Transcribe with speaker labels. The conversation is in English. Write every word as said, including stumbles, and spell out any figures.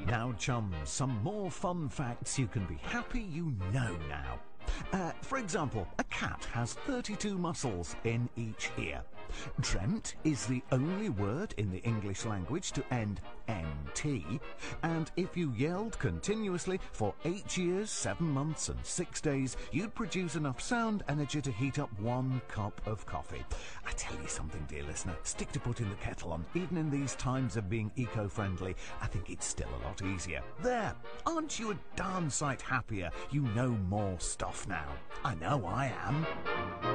Speaker 1: Now, chums, some more fun facts you can be happy you know now. Uh, for example, a cat has thirty-two muscles in each ear. Dreamt is the only word in the English language to end N T, and if you yelled continuously for eight years, seven months and six days, you'd produce enough sound energy to heat up one cup of coffee. I tell you something, dear listener, stick to putting the kettle on. Even in these times of being eco-friendly, I think it's still a lot easier. There, aren't you a darn sight happier you know more stuff now? I know I am.